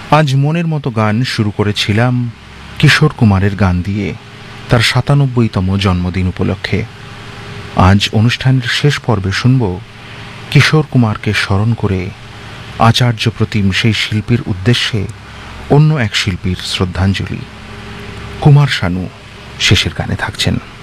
আজ মনের মতো গান শুরু করেছিলাম কিশোর কুমারের গান দিয়ে তার ৯৭তম জন্মদিন উপলক্ষে। আজ অনুষ্ঠানের শেষ পর্বে শুনব কিশোর কুমারকে স্মরণ করে আচার্য প্রতিম সেই শিল্পীর উদ্দেশ্যে অন্য এক শিল্পীর শ্রদ্ধাঞ্জলি। কুমার শানু শেষের গানে থাকছেন।